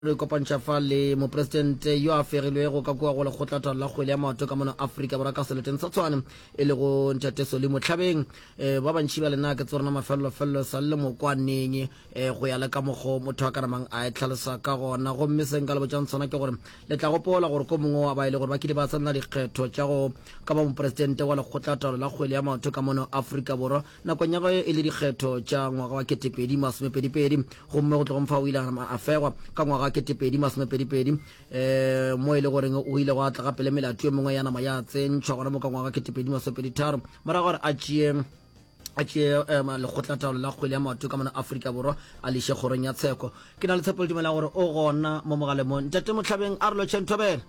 re kopantša fa le mopresidente yo a ferilwego ka kua go lekgotlatalo la kgwele ya maoto ka mono Afrika Borwa ka seleteng sa Tshwane e le go Ntateso le Motlhabeng ba bantši ba lena ke tsorona mafelelo sa le mokwaneng go ya le ka mogo motho a ka namang a e tlhalosa ka gona gomme seng ka lebotšang tsona ke gore le tla gopola gore ko mongwe wa ba ile gore ba kile ba tsenela dikgetho tša go ka ba mopresidente wa lekgotlatalo la kgwele ya maoto ka mono Afrika Borwa nakong ya go e le dikgetho tša ngwaga wa 2022 gomme go tlogomfa o ile a fegwa ka ngwaga 2022 mo ile gore o ile go atla gape le melato e mongwe ya nama ya tsentšhwa gona mo ka ngwaga 2023 mara gore a tšee lekgotlatalo la kgwele ya maoto ka mona Afrika Borwa a leše kgorong ya tsheko ke na le tshepo le dumela gore o gona mo mogaleng Ntate Motlhabeng a re lotšheng Thobela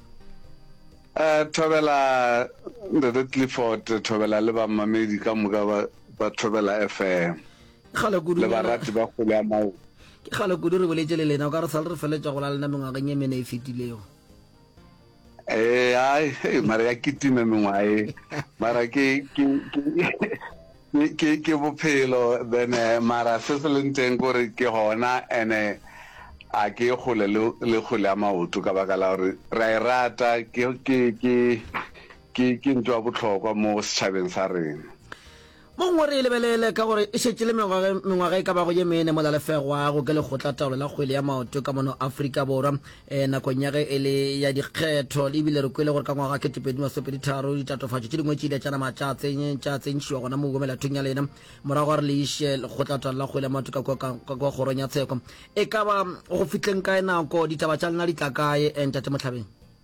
Thobela Ntate Clifford Thobela le ba mamedi ka moka ba Thobela FM le barati ba kgwele ya maoto ke gale kudu re boletse le lena o ka re sale re feletša go la lena mengwageng ye mene e fetilego ai mara ya kitime mengwae mara ke bophelo then mara se se leng teng gore ke gona ene a ke gole le gole ya maoto ka baka la gore ra e rata ke ntwa botlhokwa mo setšhabeng sa rena mongwe re lebelele ka gore e šetse le mengwaga e ka bago ye mene mo la lefegwago ke lekgotlatalo la kgwele ya maoto ka mono Afrika Borwa nakong ya ge e le ya dikgetho le ebile re kwele gore ka ngwaga 2023 ditatofatšo tše dingwe tše ile tša nama tša tsentšhiwa gona mo melathong ya lena morago gore le iše lekgotlatalo la kgwele ya maoto ka kwa kgorong ya tsheko e ka ba go fitlheng kae nako ditaba tša lena di tla kae Ntate Motlhabeng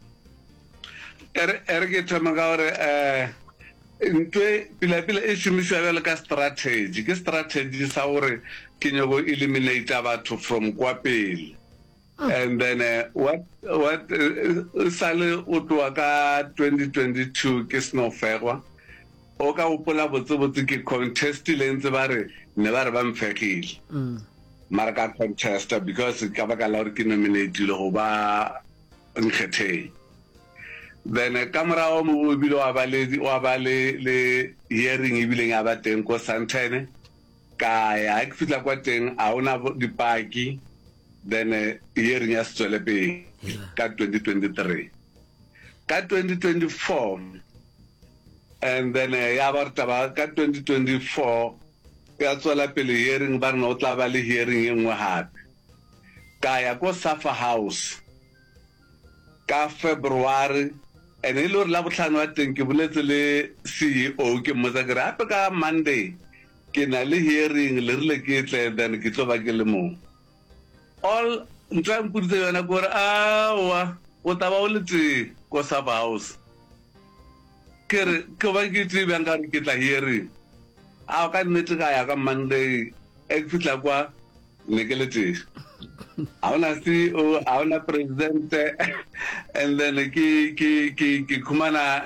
ere ke thoma ka gore ntwe pila e šomišwa bjale ka strategy ke strategy sa gore ke nyako eliminate batho from kwa pele and then what sale o tloa ka 2022 ke seno fegwa o ka gopola botsebotse ke contestile ntse ba re ne ba re ba mfegile mara ka contesta because ka baka la gore ke nominatile go ba nkgetheng then kamera o mo bile wa ba le hearing ebile nga ba teng ko Santene ka ya ke fitla kwa teng a ona dipaki then hearing ya tswele pe ka 2023 ka 2024 and then ya ba taba ka 2024 ya tswela pele hearing ba no tla ba le hearing engwe hape ka ya ko Safa House ka February ene ile la botlhano wa teng ke boletse le CEO ke motsakere hape ka Monday ke na le hearing le rile ke tle then ke tlo ba ke le mo all ntwa mputse yona gore awa o taba o letse ko Safa House ke ba ke tse bjang ka ke tla hearing a ka nnete ka ya ka Monday e fitla kwa ne ke letse auna CEO auna president and then ki kumana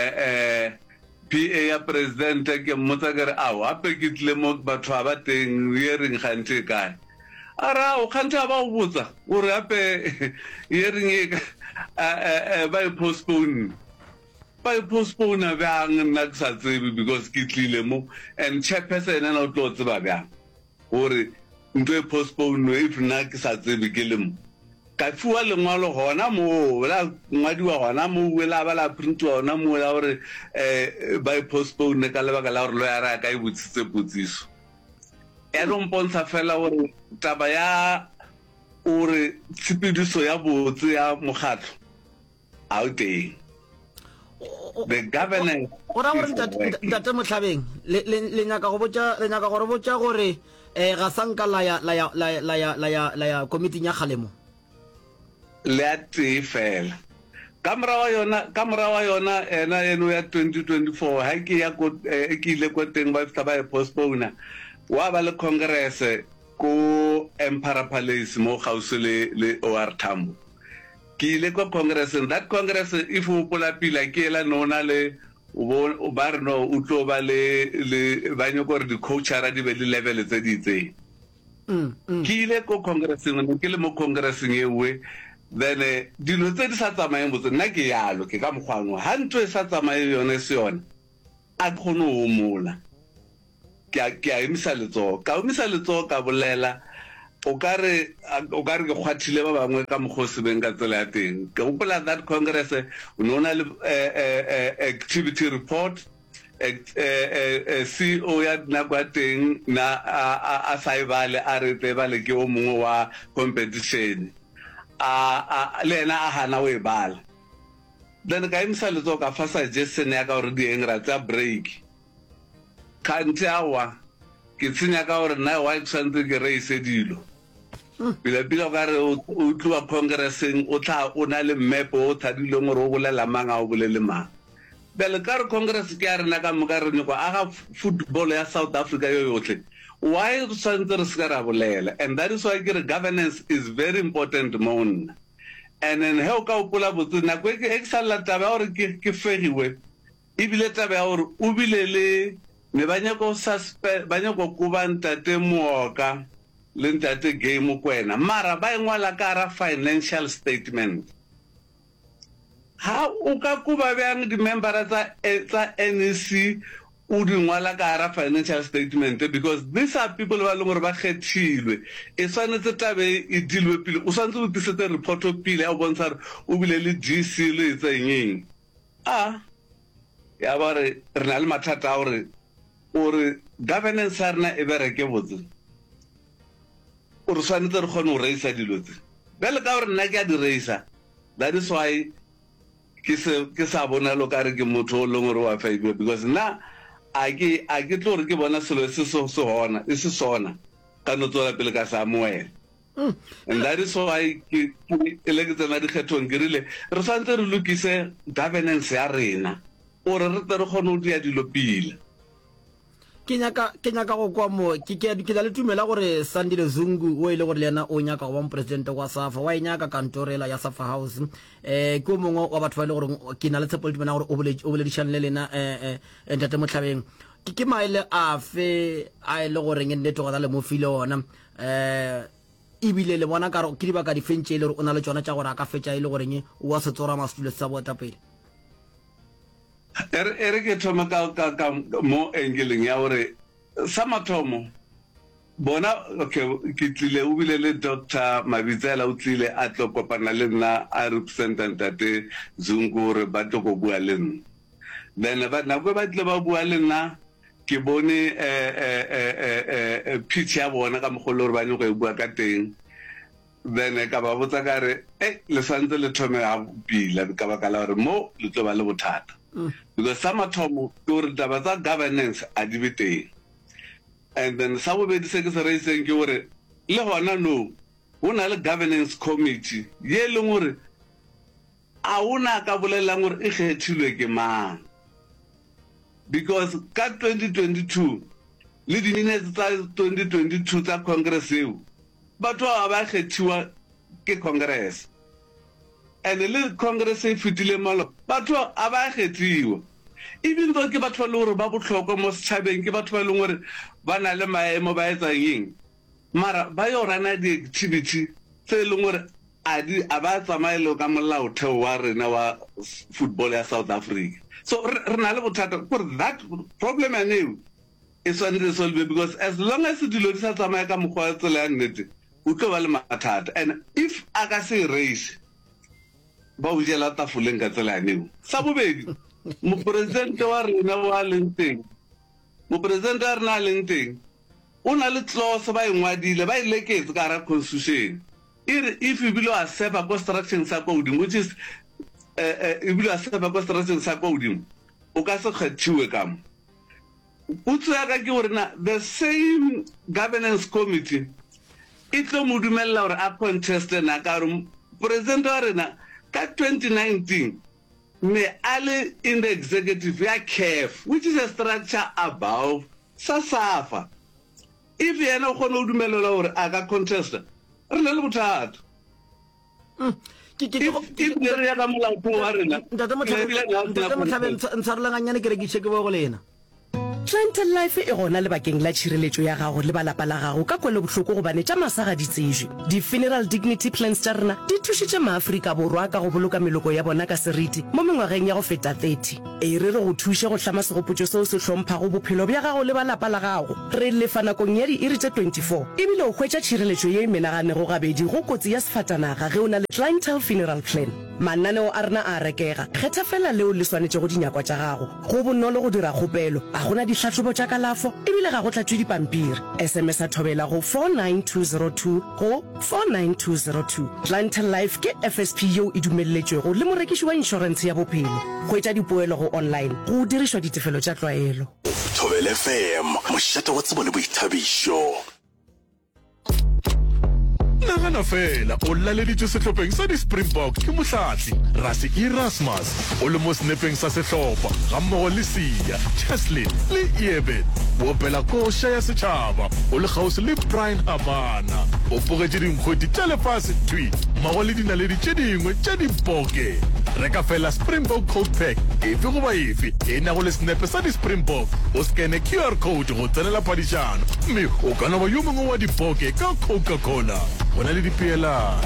PA ya president ke motsagare a hape ke tle mo batho ba teng hearing khante kae ara o khanta ba o botsa gore hape hearing e ba postpone ba nna sa tsebe because ke tlile mo and chairperson ena o tlo tseba bjang gore ntwe postpone if na ke sa tsebe ke le mo ka fuwa lengwalo gona mo la ngwadiwa gona mo wela ba la printwa gona mo la gore ba postpone ka lebaka la gore lo ya ra ka e botsitse potsiso e re mpontsha fela gore taba ya gore tshepediso ya botse ya mokgatlo a o teng the governance ora gore Ntate Motlhabeng le nyaka gore botša gore ga sanka la ya committee ya kgalemo le a tee fela ka mora wa yona ena eno ya 2024 ha ke ile ko teng ba fita ba postpone wa ba le congress ko Empire Palace mo gausi le OR Tambo ke ile ko congress and that congress if o pola pila ke la nona le o ba re no o tlo ba le ba nyoko re di coachara di be le level tse ditse ke ile ko congress ngwe ke le mo congress ngewe then dilo tse di sa tsamaye botse nna ke yalo ke ka mogwangwe ha ntwe e sa tsamaye yone se yone a kgone o mola ke a emisa letso ka bolela o ka re ke kgwathile ba bangwe ka mokgosi beng ka tsela ya teng ke gopola that congress o ne o na le activity report CEO ya nako teng na a sa ibale a re tebale ke o mongwe wa competition le ena a hana we bala then ka imsa le tsoka fa suggestion ya ka gore di engra tsa break kante awa ke tsenya ka gore na wa tsantse ke reise dilo bila ka re o tloa congresseng o tla o na le map o thadile ngore o bolela manga o bolele mang bele ka re congress ke a rena ka moka re nyoko aga football ya South Africa yo yotlhe why tsantse re se ra bolela and that is why ke re governance is very important mon and then how ka o pola botse na go ke exala taba gore ke fegiwe ibile taba ya gore o bilele ne banyako suspect banyako kubanta te moka le ntate game kwena mara ba engwala ka ra financial statement ha o ka kuba bang di member tsa NEC o di ngwala ka ra financial statement because these are people ba lengore ba kgethilwe e tshwanetse tabe e dilwe pele o tshwanetse o tlisetse report o pele ya o bontsha re o bile le GC le tsengeng ya ba re na le mathata a gore governance ya rena e bereke botse o re tshwanetse re kgone go reisa dilo tse bele ka gore nna ke a di reisa that is why ke sa bonalo ka re ke motho o leng gore wa faibe because na a ke tlo re ke bona selo se hona e se sona ka no tsola pele ka Samuel and that is why ke le ke tsena di kgethong ke rile re santse re lokise governance ya rena o re tle re kgone go dia dilo pila ke nyaka go kwa mo ke la le tumela gore Sandile Zungu o ile gore le yena o nyaka go ba president wa SAFA wa inyaka kantorela ya SAFA House ke mongwe wa batho ba ile gore ke na le tshepo le bona gore o boledishane le lena ntate Motlhabeng ke maele a fe a ile gore ngene to ga le mo file ona ibile le bona ka ke di baka di fentse ile gore o na le tsona tsa gore a ka fetsa ile gore o wa se tsora masitule sa bota pele ke thoma ka mo engeleng ya gore sa mathomo bona okay ke tlile o bile le Dr. Mabitsela o tlile a tlo kopana le nna a representant tate Zungu re ba tlo go bua le nna then ba na go ba tle ba bua le nna ke bone pitch ya bona ka mogolo re ba nyo go bua ka teng then ka ba botsa ka re le santse le thome a pila ka ba kala re mo le tlo ba le bothata because some atomo gore taba tsa governance a di bete and then sa bo be di se ke se reiseng ke gore le hona no ho na le governance committee ye leng gore a una ka bolelang gore e kgethilwe ke mang because ka 2022 le di minutes tsa 2022 tsa congress eo batho ba kgethiwa ke congress and le congress e fitile malo batho a ba kgethiwa even though ke batho ba le gore ba botlhokwa mo setšhabeng ke batho ba leng gore ba na le maemo ba etsang eng mara ba yo rana di-activity tse leng gore a ba tsamaele ka molaotheo wa rena wa football ya South Africa so re na le bothata gore that problem aneo e tshwanetse solve because as long as dilo di sa tsamaya ka mokgwa wa tsela ya nnete o tlo ba le mathata and if a ka se raise ba o jela tafoleng ka tsela neo sa bobedi mopresidente wa rena wa leng teng mopresidente wa rena leng teng o na le clause ba engwadile ba ileketse ka ra constitution if you below a serve construction sa kodimo which is you below a serve construction sa kodimo o ka se kgethiwe ka mo o tsaya ka ke gore na the same governance committee e tlo mo dumella gore a contest na ka re president wa rena ka 2019 me ale in the executive ya CAF which is a structure above SAFA if yena o kgone o dumelela gore a ka contest re le bothata ke ya ka molao wa rena ntate Motlhabeng ntsharelanganyane ke rekise ke bo go lena Clientele Life e gona le bakeng la tshireletso ya gago le balapa la gago ka kwele bohloko go bane tša masaga di tsejwe. Di-funeral dignity plans tša rena di thušitše maAfrika Borwa ka go boloka meloko ya bona ka seriti mo mengwageng ya go feta 30. E re go thuše go hlama segopotšo seo se hlomphago bophelo bja gago le balapa la gago. Re lefa nakong ya di-iri tše 24 ebile o hwetša tšhireletšo ye menaganego gabedi go kotsi ya sefatanaga ge o na le Clientele Funeral Plan. Mananeo a rena a rekega, kgetha fela leo le swanetše go dinyakwa tša gago. Go bonolo go dira kgopelo, a gona dihlahlobo tša kalafo ebile ga go tlatšwe dipampiri. SMS a thobela go 49202 go 49202. Clientele Life ke FSP yeo e dumelletšwego le morekiši wa inšorense ya bophelo. Hwetša dipoelo go online go dirišwa ditefelo tša tlwaelo. Thobela FM, mošate wa tsebo le boithabišo. Nagana fela o laleditše sehlopheng sa di-Springbok ke mohlatli Rassie Erasmus o le mo senepeng sa sehlopa ga mmogo le Sia, Cheslin le Eben. O opela koša ya setšhaba o le kgauswi le Brian Habana o pogetše dinkgwedi tša lefase twi mmogo le dinaledi tše dingwe tša dipoke. Reka fela Springbok Coat Pack efe goba efe e nago le senepe sa di-Springbok o skene QR code go tsenela phadišano mme o ka no ba yo mongwe wa dipoke ka Coca-Cola. Go na le dipeelano.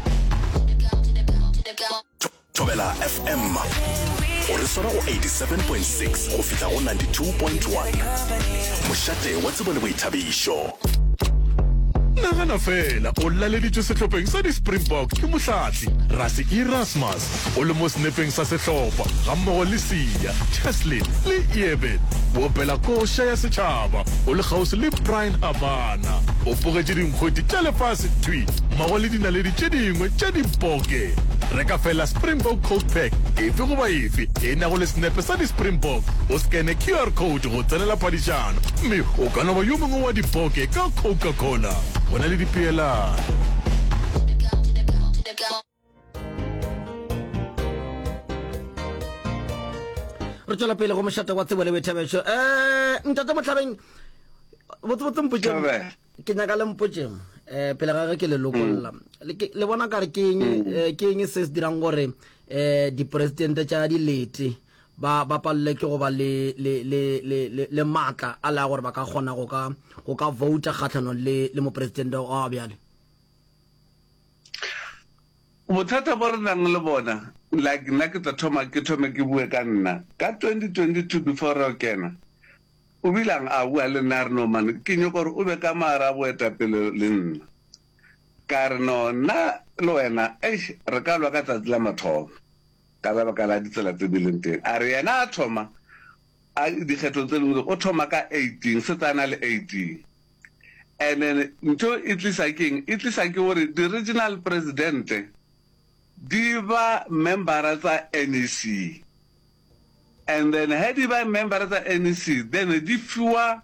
Thobela FM o re swara go 87.6 go fihla go 92.1 mošate wa tsebo le boithabišo. Nagana fela o laleditše sehlopheng sa di-Springbok ke mohlatli Rassie Erasmus o le mo senepeng sa sehlopa ga mmogo le Sia, Cheslin le Eben. O opela koša ya setšhaba o le kgauswi le Brian Habana o pogetše dinkgwedi tša lefase twi mmogo le dinaledi tše dingwe tša dipoke. Reka fela Springbok Coat Pack efe goba efe e nago le senepe sa di-Springbok o skene QR code go tsenela phadišano mme o ka no ba yo mongwe wa dipoke ka Coca-Cola. Go na le dipeelano. Re tšwela pele go mošate wa tsebo le boithabišo. Ntate Mohlabeng botse mpotše ke nyaka le mpotše pele ga ge ke le lokolla le bona ka re ke eng se se dirang gore dipresidente tša dilete ba palelwe ke go ba le maatla a la gore ba ka kgona go ka vouta kgatlhanong le mopresidente wa bjale. Bothata bo re nang le bona like nna ke tla thoma ke bue ka nna ka 2022 before re kena o bilang a bua le nna re no man ke nyoko gore o be ka mara boetapele le nna ka re no nna le wena re ka lwa ka tsatsi la mathomo ka baka la ditsela tse di leng teng a re yena a thoma a dikgetho tse dingwe o thoma ka 18 se tsana le 18 and then ntho e tlisa ke gore the regional president di ba member tsa NEC and then ha di ba member tsa NEC then di fiwa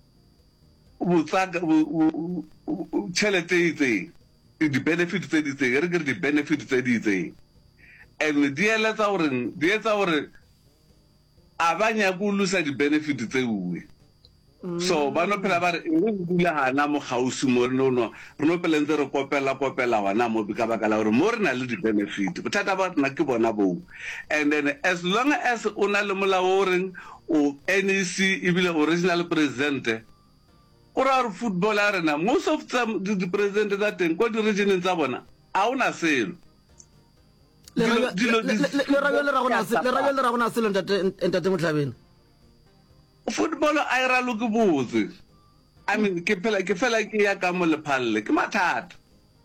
tšhelete itse di-benefit tse di itseng re kere di-benefit tse di itseng and di etsa gore a ba nyako o losa di-benefit tseuwe so ba no phela ba re re dula hana mo gausi mo re no pele ntse re kopela wana mo ka baka la gore mo re na le di-benefit bothata ba rena ke bona boo and then as long as o na le molao o reng o NEC ebile original president o ra re football a rena most of the president tsa teng ko di-regioneng tsa bona a ona selo le rabjale ra gona selo ntate Mohlabeng. Football a ira lo ke botse I mean ke fela ke ya ka mo lephalle ke mathata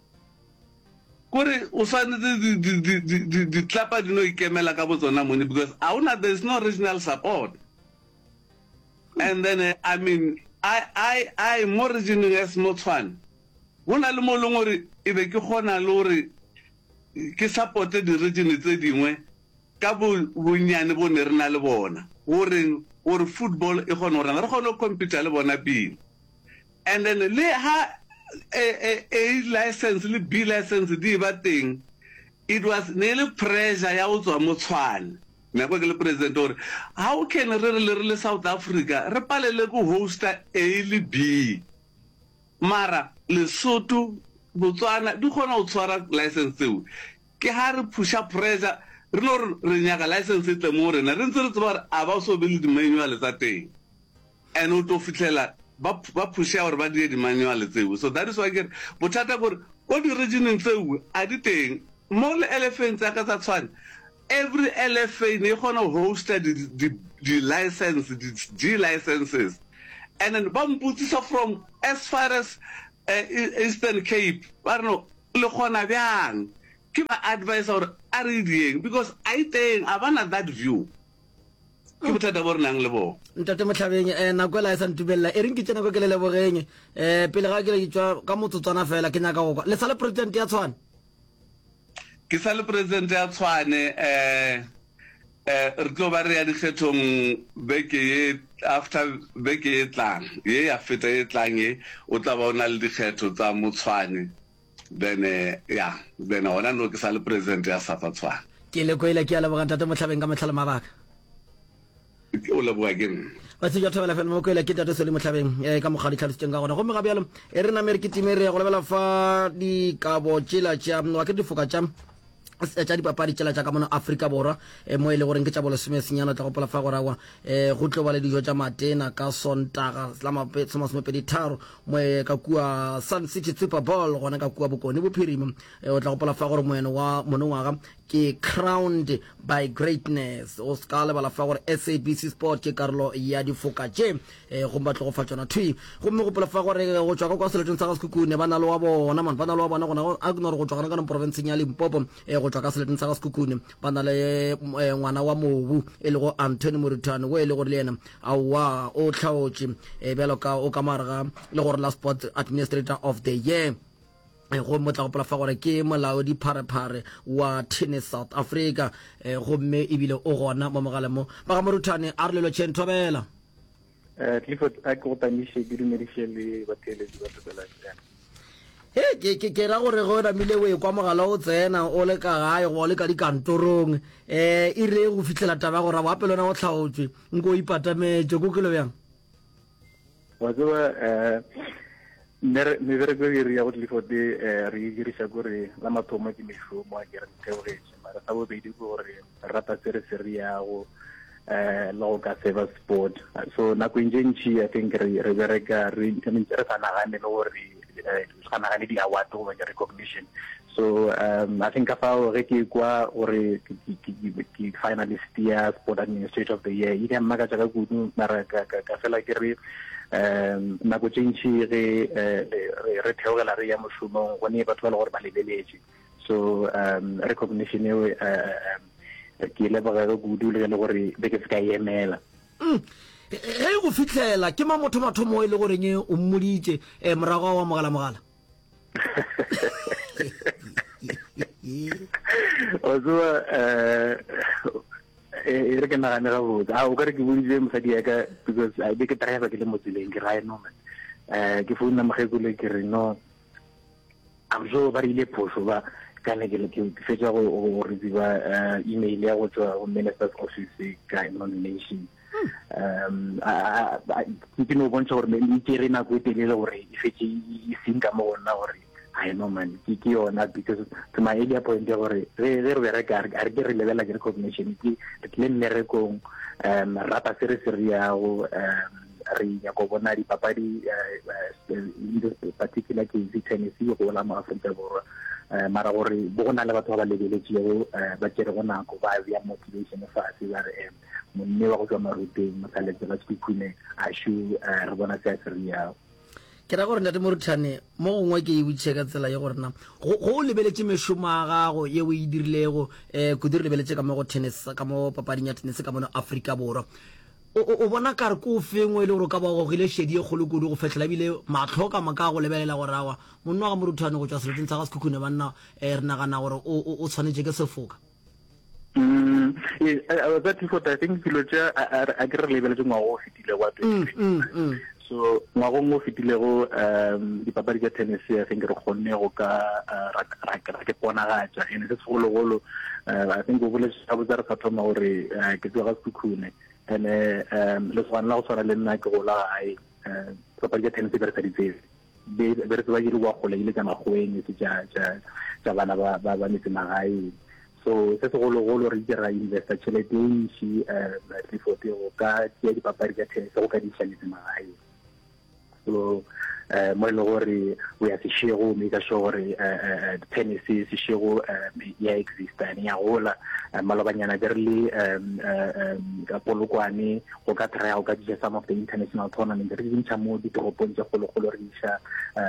kore o swanetse di tlapa di no ikemela ka botsona mone because there is no regional support and then I mean I more regional as mo tshwane bona le mo leng gore e be ke gona le gore ke support di region tse dingwe ka bonyane bo ne rena le bona or football e gone gore re gone compete le bona pele and then le ha a license le B license di ba teng it was nearly pressure ya o tswa mo tshwane nako ke le president gore how can re le South Africa re palele go hosta A le B mara Lesotho Botswana di gona o tshwara license tseo ke ha re pusha pressure re no re nyaka license tle mo rena re ntse re tseba a ba so be le di manual tsa teng and o to fitlela ba pusha gore ba di manual tseo. So that is why get bothata gore go di region tseo a di teng mo le elephants ka tsa tshwana. Every elephant e gona hosted the license, the G licenses, and then bamputsisa from as far as Eastern Cape. I don't know le gona byang ke ba advise or a reading because I think abana that view ke bothata bo renang le bo ntate Motlhabeng na kwela e sa ntubella e reng ke tsena go ke le lebogeng pele ga ke le tswa ka motsotswana fela ke nyaka go le sale president ya Tshwane ke sa le president ya Tshwane re tlo ba re ya dikgethong beke ye after beke ye tlang ye ya feta ye tlang ye o tla ba ona le dikgetho tsa Motshwane then then ona no ke sa le president ya Safa Tshwane ke le koile ke ya le boganta ntate Motlhabeng ka metlhala mabaka o le boa again ba se jotho bela fela mo koile ke tate Soli Motlhabeng ka mogadi tlhalositseng ka gona go me ga bjalo e re na America team re go lebela fa di kabo tshela tša wa ke difoka tša tša dipapadi tšela tša ka mona Afrika Borwa mo e le goreng ke tša bolo semesenyana tla gopola fa gorawa go tlo ba le dijo tša matena ka Sontaga la masomepedi tharo mo ka kua Sun City Super Bowl gona ka kua Bokone Bophirima o tla gopola fa gore moeno wa monongwaga ke crowned by greatness o ska lebala fa gore SABC Sport ke karolo ya difoka tše go batlo go fa tsona thui go me gopola fa gore go tswa kwa seleteng sa ga Sekhukhune ba na le wa bona man ba na le wa bona gona a gnore go tswa ka province ya Limpopo go tswa ka seleteng sa ga Sekhukhune ba na le ngwana wa Mobu e le go Anthony Moruthane go e le gore le ena awa o tlhaotse belo ka o ka maraga le gore la sport administrator of the year go motla go pola fa gore ke molaodi pharephare wa tennis South Africa go mme ebile o gona mo mogale mo ba ga Moruthane a re lelo tšentobela Clifford a go tanishe ke dumediše le bateledi ba tobela ke ra gore go ramile we kwa mogala o tsena o le ka gae go le ka dikantorong e re go fitlela taba gore wa pelona o tlhaotswe nko ipatametse go kelo bjang wa tseba mebereko e re ya go Clifford re diriša gore la mathomo ke mešomo a ke re theogetše mara sa bobedi ke gore rata se re se re yago le go ka seva sport so nako e ntši I think re bereka re sa nagane le gore ganagane di-award goba recognition so I think ka fao ge ke kwa gore ke finalist ya sport administrator of the year e di mmakatša ka kudu mara ka fela ke re nako tše ntši ge re theogela re ya mošomong gone batho ba le gore ba lebeletše so recognition eo ke leboga ka kudu le gore be ke se ka emela ge go fitlela ke mathomo e le goreng o mmoditše morago wa mogala o tseba e re ke nagane gabotse o ka re ke boditse mosadi yaka because be ke driver ke le mo tseleng ke rae noman ke founa mogekole ke re no I'm sure ba rile phoso ba kana ke fetša go receive email ya go tswa go minister's office ka nomination ke no bontšha gore ke re nako e telele gore e fetse e seng ka mo gona gore I know man ke yona because to my earlier point ya gore re bereka a re ke re lebela ke recognition ke le mmerekong rata se re yago re ya go bona dipapadi particular case Tennessee go la mo Afrika Borwa mara gore bo gona le batho ba lebeletšego ba tsere go nako ba ya motivation fa se ba re monne wa go tswa maruteng motsaletse ba Sekhukhune a shu re bona se se yago ke ra gore ntate Moruthane mo gongwe ke e butše ka tsela ya gore na go lebeletše mešomo ya gago ye o e dirilego go di re lebeletše ka mo go tennis ka mo papading ya tennis ka mono Afrika Borwa o bona ka re ko fengwe le gore ka ba gogile šedi e kgolo kudu go fetlela ebile matlho ka maka go lebelela gore awa monna wa ga Moruthane go tšwa seleteng sa ga Sekhukhune banna re nagana gore o tshwanetse ke sefoka I think dilo tša a ke re lebeletse ngwago o fetile wa 2020 so ngwagong o fetilego dipapadi tša tennis I think re kgonne go ka ra ke ponagatša ene se segologolo I think o boletše gabotse re sa thoma gore ke tswa ga Sekhukhune and le swana la go tshwana le nna ke go la gae papadi tša tennis be re sa ditsebe be re tse ba dire wa kgole ile tša magweng se tša bana ba metse magaeng so se se golo re dira investor tšhelete ntši Clifford go ka tšea dipapadi tša tennis go ka di tšhelete magae. So mo le gore we are sešego make sure gore tennis sešego ya exista and ya gola malobanyana be re le polokwane go ka try go ka dija some of the international tournaments re dintšha mo ditoropong tše kgolokgolo re iša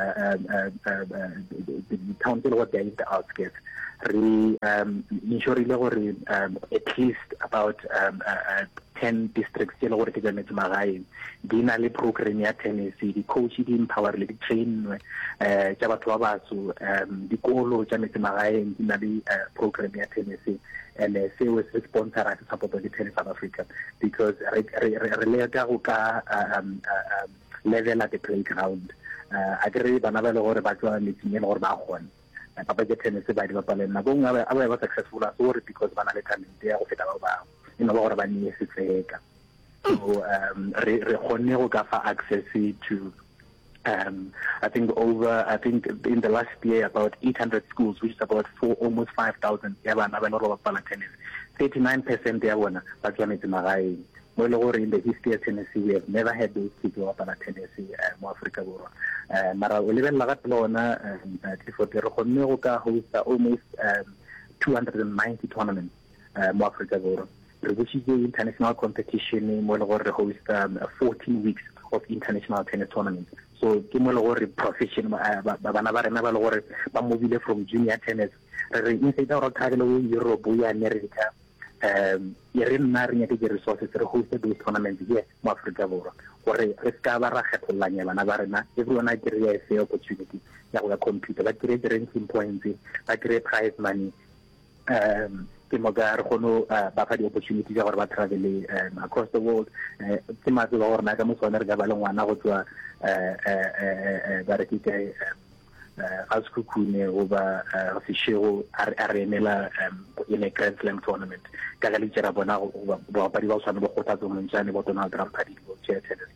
di-town tse le gore they are in the outskirts re ensurile gore at least about 10 districts tse le gore ke tsametse magaeng di na le program ya tennis di-coach di empower le di-trainwe tša batho ba batso dikolo tša metse magaeng di na le program ya tennis and seo se sponsora se support the tennis South Africa because re leka go ka level at the playground a kere bana ba le gore ba tswa metseng e le gore ba kgona papa ke tennis ba di bapala nako nngwe a ba successful a gore because bana le talent ya go feta ba bangwe e no ba gore ba nie se tseka so re kgonne go ka fa access to I think in the last year about 800 schools, which is about almost 5,000 ya bana ba le go bapala tennis. 39% ya bona ba tswa metse magaeng. Mo le gore in the history of tennis we have never had those people who bapala tennis mo Africa borwa. Mara o lebella ga plona Clifford re kgonne go ka hosta almost 290 tournaments mo Africa borwa. Re bushitse international competition mo le gore re hosta 14 weeks of international tennis tournaments. So ke mo le gore profession bana ba rena ba le gore ba mobile from junior tennis re inside our travel go Europe ya America ye re nna re nyake di resources re host those tournaments here mo Africa borwa gore re ska ba ra kgethollanya bana ba rena everyone a kry a fair opportunity ya go ya computer ba kry ranking points ba kry prize money ke mo ga re gono ba fa di opportunity ya gore ba travel across the world ke matse ba gore na ka mo tsone re ga ba le ngwana go tswa ba re ke a skukune go ba official a re emela in a Grand Slam tournament ka ga le tsera bona ba ba di ba tswana go gotla tsone ntsane bo Donald Trump a di go chair tennis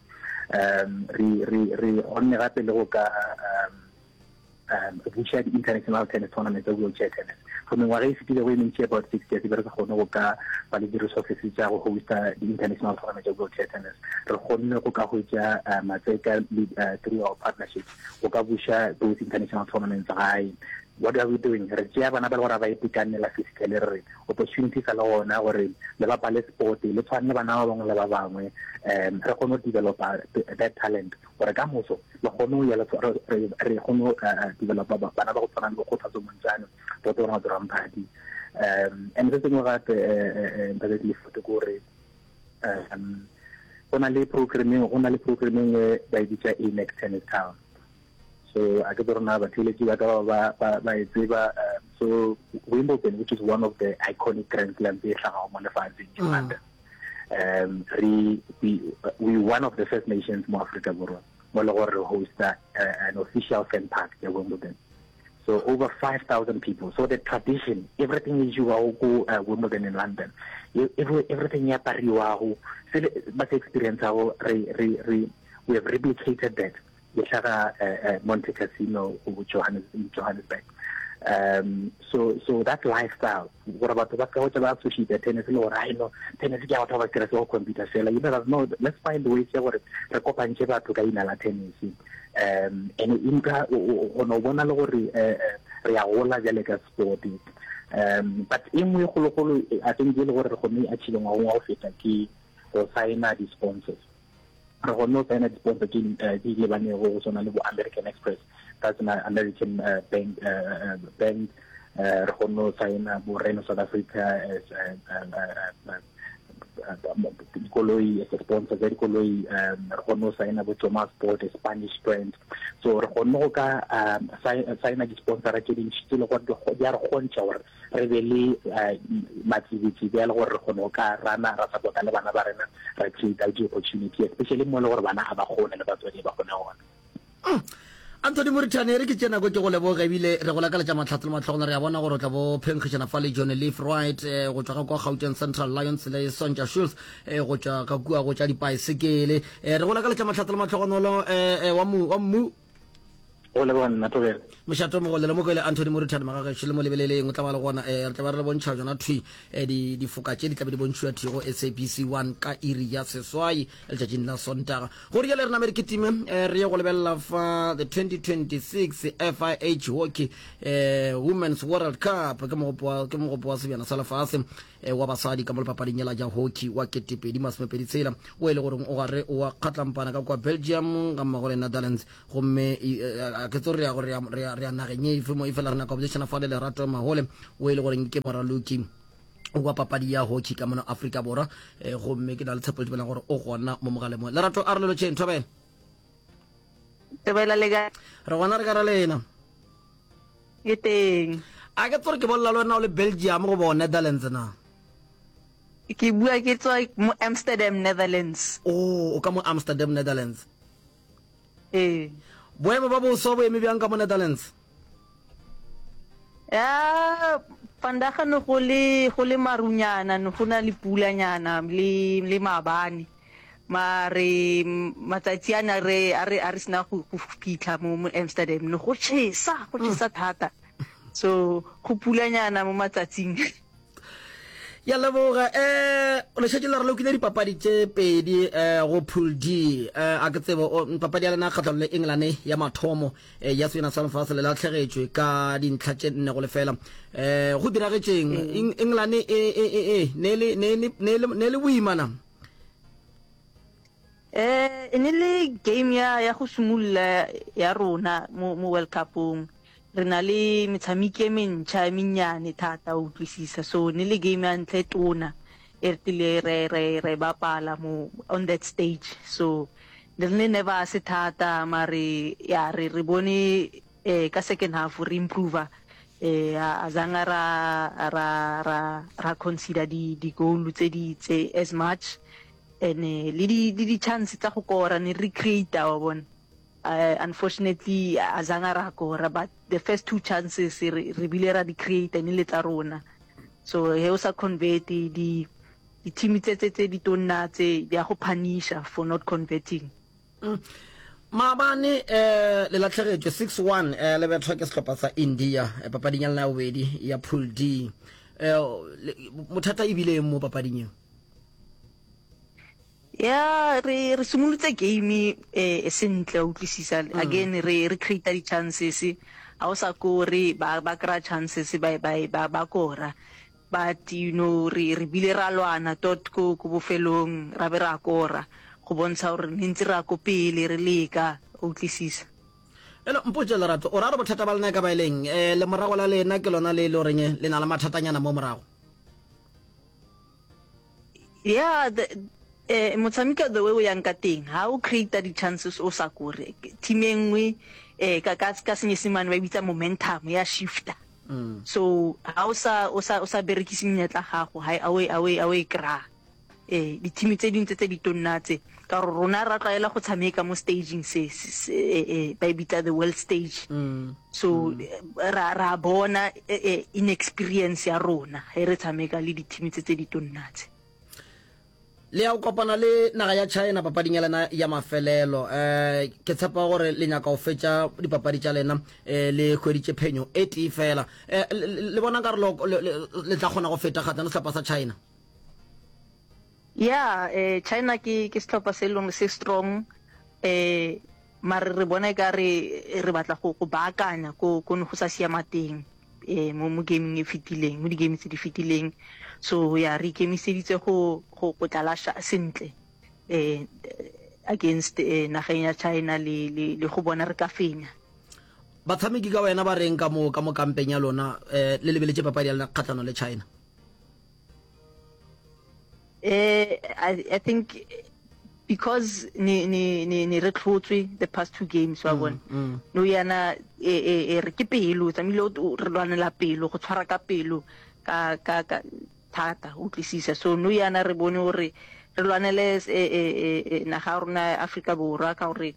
re onne gape le go ka we shared international tennis tournaments of wheelchair tennis. From the Warriors, we went about 6 years ago. Honoka, Validi resources, who host the international tournament of wheelchair tennis. Rohono Okahuja, Mazeka, through our partnerships. Okabusha, those international tournaments high. What are we doing? Rejab another what I pican la fiscal opportunities alone our leva palace sport, let's find never now long lava Rakono develop that talent or a gamoso, Lahono yellow Rehono develop Banaba Fanabo Kota Manzano, Potona Drum Party. And the thing about the Fotogore only programming by the next tennis town. So I don't have so Wimbledon, which is one of the iconic Grand Slams in London. We one of the first nations in Africa will host an official fan park at Wimbledon. So over 5,000 people. So the tradition, everything is you go Wimbledon in London. Everything you pariwa, but experience we have replicated that. Monte Cassino in Johannesburg. So that lifestyle. What about sushi? The tennis or I know tennis out of a computer seller. You never know. Let's find ways where the copa and cheva to gain a tennis. And inka ono bona lori reaola jalega sporting. But in we I think you know for me actually ngwa feta ki or sign the sponsors. Re no sign the sponsor ki di le bane go sona le American Express. That's an American bank re no sign Moreno South Africa as Koloi as a sponsor, very Koloi Rehono sign with Thomas Sport, a Spanish brand. So Rehono sign a sponsor actually still what they are Honchor, Reveli, Mativiti, Del or Rehonoka, Rana, Rasapota, Levana Barana, Rakhi, opportunity, especially Molorvana, Abahon, and about Bahonawan. Anthony Moritani re ke tsena go ke go leboga ebile re go lakala tša matlhatlo matlhogona re a bona gore tla bo phenkgešana fa le John Leaf Right go tšwa ka kwa Gauteng Central Lions le Sonja Schultz go tšwa ka kua go tša dipaesekele re go lakala tša matlhatlo matlhogonolo wa mmu go le bona Tobela mošato mo go le mo go le Anthony Moruthana magagešo le mo lebeleleng o tla ba le gona re tla ba re bontšha jona thwi di foka tše di tla be di bontšhiwa thwi go SABC 1 ka iri ya seswai letšatšing la Sontaga gore ya le re namere ke time re ye go lebelela fa the 2026 FIH Hockey Women's World Cup ke mogopo wa sebjana sa lefase wa basadi ka mo lepapading ya la ja hockey wa 2026 o e le gore o gare o wa kgatlampana ka kwa Belgium ga mmogo le Netherlands gomme ke tso re ya gore re a nageng e fe mo e fela rena competition fa le Lerato Mahole o e le gore ke Moraloki o wa papadi ya hockey ka mona Afrika Borwa gomme ke na le tshepo le gore o gona mo mogale mo Lerato a re lo tšeng Thobela Tebela lega re gona re ka ra lena ke teng a ke tsore ke bolla le wena o le Belgium go bona Netherlands na ke bua ke tswa mo Amsterdam Netherlands o ka mo Amsterdam Netherlands boemo ba boso bo eme bjang ka mo Netherlands ya pandaga no go le marunyana no go na le pulanyana le mabane mare matsatsi ana re sina go fitlha mo Amsterdam no go tšhesa thata so go pulanyana mo matsatsing ya leboga o le šetše le re lokile dipapadi tše pedi go pool D a ke tsebo papadi ya lena kgatlhano le England ya mathomo ya Switzerland Sunfast le latlhegetšwe ka dintlha tše 4 go lefela go diragetšeng England ne le boimana ne le game ya go simolola ya rona mo World Cupong re na le metshameki e mentšha mennyane thata o utlwisisa so ne le game ya ntle tona e re bapala mo on that stage so ne never se thata mare ya re bone ka second half re improve azanga ra consider di goal tse as much ene le di chance tsa go kora ne re create wa bona unfortunately azanga ra kora but the first 2 chances re bile ra di create ne le tsa rona so he was a convert di team tse di tonna tse di a go punisha for not converting mabane le latlhegetšwe 6-1 le betho ke sehlopha sa India papading ya lena bobedi ya pool D mothata e bile mo papading ya re simolotse game sentle o utlwisisa again re create di chances a o sa kore ba kra chances ba kora but you know re bile ra lwana tot ko bofelong ra be ra kora go bontsha gore ntse ra ko pele re leka o utlwisisa mpotse Lerato o ra re bothata ba lena ka ba ileng le morago la lena ke lona le loreng le na la mathatanyana mo morago yeah motshameka the way o yang ka teng ha o create di chances o sa kore team engwe ka senyesemane ba bitsa momentum ya shifter so ha o sa berekisi menyetla gago ha away kra di team tse dintse tse di tonnatse ka rona ra tlaela go tshameka mo staging se ba bitsa the world stage so ra bona inexperience ya rona he re tshameka le di team tse di tonnatse le ya kopana le naga ya China papading ya lena ya mafelelo ke tshepa gore le nyaka go fetša dipapadi tša lena le kgweditše phenyo e tee fela le bona ka re le tla kgona go feta kgatlana sehlopha sa China yeah China ke sehlopha se long se strong mare re bona ka re batla go baakanya ko no go sa siama teng mo gaming e fitileng mo di game tse di fitileng so ya re ikemiseditse go tlala sentle against nageng ya China le go bona re ka fenya batshameki ka wena ba reng ka mo kampeng ya lona le lebeletse papadi ya lena kgatlano le China I think because ni re tlotswe the past 2 games wa bona no yana re ke pelo tsamile re lwanela pelo go tshwara ka pelo ka thata o tlisisa so no yana re bone hore re lwanele naga rona Afrika Borwa ka hore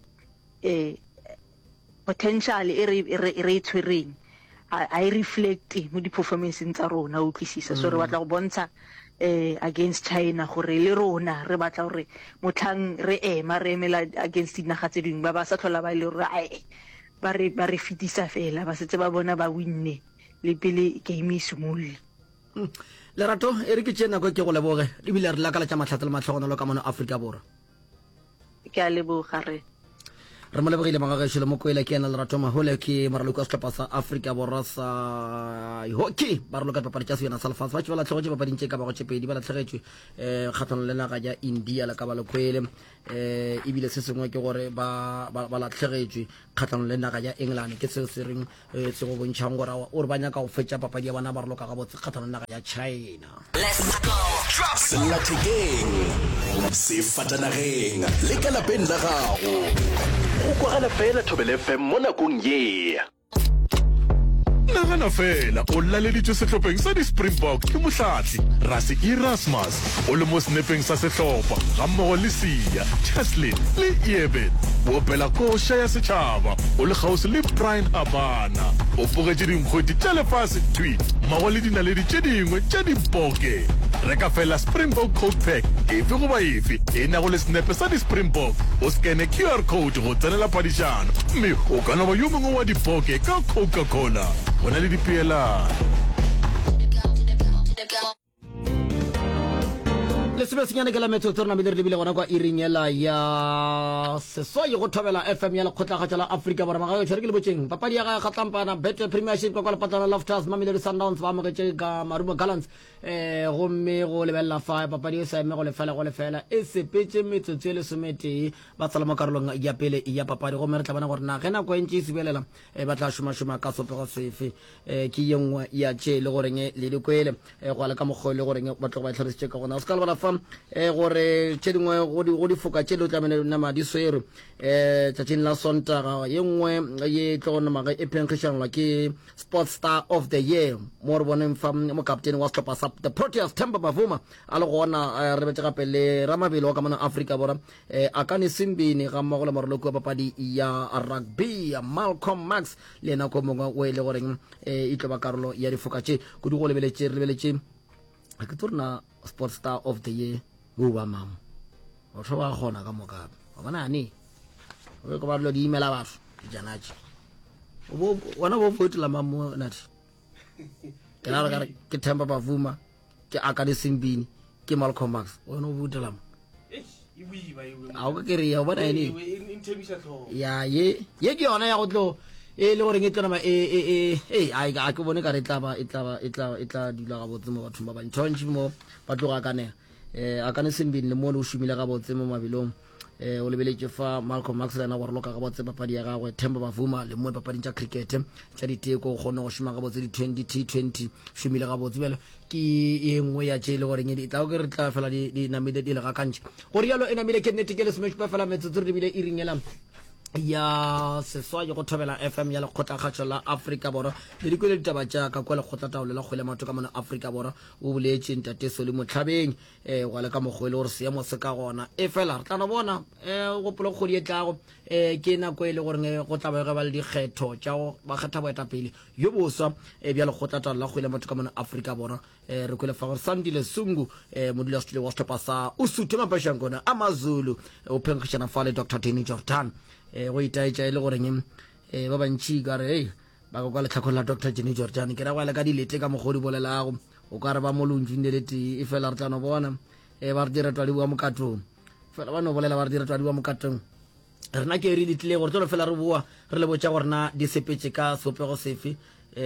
potential re tshwereng I reflect mo di performance tsa rona o tlisisa so re batla go bontsha against China gore le rona re batla gore motlhang re emela against dinaga tse dingwe ba sa tlhola ba ile re ba re fitisa fela ba setse ba bona ba winne le pele game e simolola. Lerato e re ke tsena go ke go leboge ebile re lakala tša matlhatse le matlhogonolo ka mono Afrika Borwa. Ke a leboga re mo lebogile magagetšo le mokoela ke ena Lerato Mahole ke moraloki wa setlhopha sa Afrika Borwa sa hockey ba re loka papadi tša seyana sa lefatshe ba tše ba latlhegetše papading tše ka bago tše pedi ba latlhegetšwe kgatlhanong le naga ja India le ka ba lekwele ebile se sengwe ke gore ba latlhegetšwe kgatlhanong le naga ja England ke seo se reng se go bontšhang gore o re ba nyaka go fetša papadi ya bona ba re loka gabotse kgatlhanong le naga ja China. Sellathekeng sefatanageng le ka lapeng la gago go kwagala fela Thobela FM mo nakong ye. Nagana fela o laleditše sehlopheng sa di-Springbok ke mohlahli Rassie Erasmus o le mo snepeng sa sehlopha ga mmogo le Sia Cheslin le Eben o opela koša ya setšhaba o le kgauswi le Brian Habana o fogetše dinkgwedi tša lefase tweet mmago le dinaledi tše dingwe tša dipoke. Reka fela Springbok code pack efe goba efe e nago le snepe sa di-Springbok o skene QR code go tsenela phadišano mme o ka no ba yo mongwe wa dipoke ka Coca-Cola go na le dipeelano. le sebe senyane ke la metsotso re namile re lebile gona kwa iringela ya seswai go Thobela FM ya lekgotlagatša la Afrika Borwa magagetšo re ke le botšeng papadi ya ga kgatlampana Betway Premiership kwa lepatana Loftus Mamelodi Sundowns ba amogetše ka Marumo Gallants gomme go lebelela fa papadi e sa eme go lefela e sepetše metsotso e lesometee ba tsala mo karolong ya pele ya papadi gomme re tla bona gore na ge nako e ntše e sebelela ba tla šomašoma ka sopego sefe ke ye nngwe ya tše le goreng le dikwele go ale ka mokgwa le goreng ba tlo ba itlhalositše ka gona o se ka lebala fa gore tše dingwe go di foka tše le o tlamele nama di swere tšatšing la Sontaga ye nngwe ye tlo go namaga e phenkgišanelwa ke Sports Star of the Year mo re boneng fa mo kaptene wa setlhopha sa the Proteas Themba Bavuma a le gona re betse gape le Ramabele wa ka mona Afrika Borwa Akani Simbini ga mmogo le moraloki wa papadi ya rugby ya Malcolm Max le ena ko mongwe o e le goreng e tlo ba karolo ya difoka tše kudu go lebeletše a ke tsorena Sports Star of the Year go ba mamo o tlo ba gona ka moka ba bona ne o go ba lo di emaila batho janatše o bona bo fotela mamo nati ke la re ke Themba Bavuma ke Akani Simbini ke Malcolm Max o no botela mo a o ke re ya bona ene ya ye ke yona ya go tlo e le gore ke tla a ke bone ka re tla dula ga botse mo bathong ba bantšhontši mo ba tloga kanega Akani Simbini le mo le o šomile ga botse mo mabelong o lebeletše fa Malcolm Max le ena gore loka ga botse papadi ya gagwe Themba Bavuma le mo papading tša cricket tša diteko o kgone go šoma ga botse di-T20 šomile ga botse bjale ke e nngwe ya tše le goreng e tla ke re tla fela di namile di le ga kantšhe gore yalo e namile ke nnete ke le semešupa fela metsotso re lebile e ringela ya seswai go Thobela FM ya lekgotlagatšo la Afrika Borwa le dikwele ditaba tša ka kwa lekgotlataolo la kgwele mato ka mona Afrika Borwa o boletše ntateso le motlhabeng go le ka mokgwa le gore seemo se ka gona e fela re tla no bona gopolo kgodi e tlago ke nako e le gore go tla ba le dikgetho tša go ba kgetha boetapele yo boswa bja lekgotlataolo la kgwele mato ka mona Afrika Borwa re kwele fa gore Sandile Sungu modulasetulo wa setlhopha sa Usuthe Mapashankona Amazulu o phenkgišana fa le Dr. Danny Jordan go itaetša e le goreng ba bantšhi ka re ba ka kwa letlhakong la Dr. Danny Jordan ke ra go ale ka dilete ka mogodi bolelago o ka re ba mo lontšwine le tee e fela re tla no bona ba re dira twadi bua mokatong fela ba no bolela ba re dira twadi bua mokatong rena ke re ditlile gore tlo fela re bua re le botša gore na di sepetse ka sopego sefe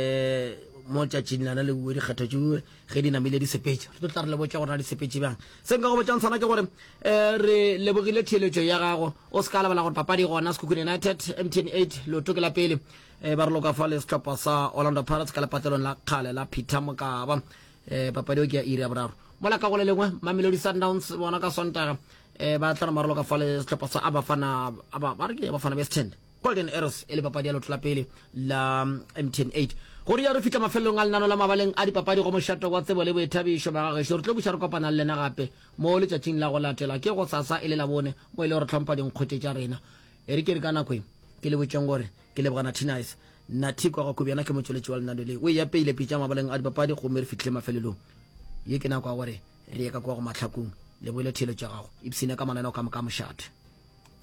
mo tšatšing lana le bue dikgetho tšewe ge di namile di sepetse re tlo tla re le botša gore na di sepetse bjang se nka go botšang sana ke gore re lebogile theeletšo ya gago o se ka lebala gore papadi gona Sekhukhune United MTN 8 loto ke la pele ba re loka fa le setlhopha sa Orlando Pirates ka lepatelong la kgale la Peter Mokaba papadi o ke ya iri ya boraro mola ka go le lengwe Mamelodi Sundowns bona ka Sontaga ba tla marolo ka fa le setlhopha sa Abafana West End Golden Arrows e le papadi ya lotho la pele la MTN 8 gore ya re fitla mafelong a lenano la mabaleng a dipapadi go mošhato wa tsebo le boithabišo ba gagešo re tlo buša re kopana le lena gape mo letšatšing la go latela ke go sasa e le la bone mo e le gore tlhompha dinkgwete tša rena e re ke re ka nako e ke le botšeng gore ke le bogana Tinice nna thiko ga kobjana ke motsweletši wa lenano le o ya peile pitša mabaleng a dipapadi gomme re fitlhile mafelelong ye ke nako ya gore re ye ka kwa go mahlakong le boile thelo tša gago ipsene ka mananeo ka moka mošate